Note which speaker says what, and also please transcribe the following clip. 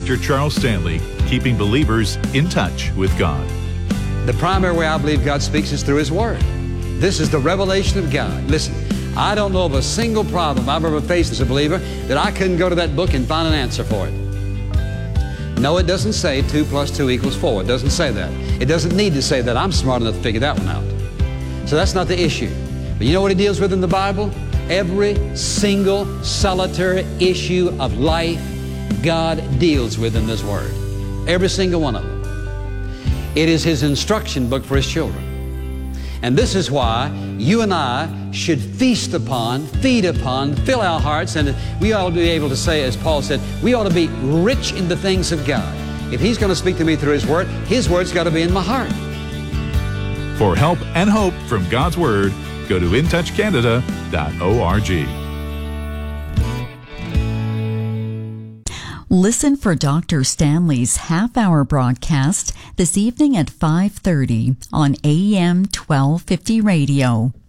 Speaker 1: Dr. Charles Stanley, keeping believers in touch with God.
Speaker 2: The primary way I believe God speaks is through His Word. This is the revelation of God. Listen, I don't know of a single problem I've ever faced as a believer that I couldn't go to that book and find an answer for it. No, it doesn't say 2 + 2 = 4. It doesn't say that. It doesn't need to say that. I'm smart enough to figure that one out. So that's not the issue. But you know what He deals with in the Bible? Every single solitary issue of life God deals with in this Word. Every single one of them. It is His instruction book for His children. And this is why you and I should feast upon, feed upon, fill our hearts, and we ought to be able to say, as Paul said, we ought to be rich in the things of God. If He's going to speak to me through His Word's got to be in my heart.
Speaker 1: For help and hope from God's Word, go to intouchcanada.org.
Speaker 3: Listen for Dr. Stanley's half-hour broadcast this evening at 5:30 on AM 1250 radio.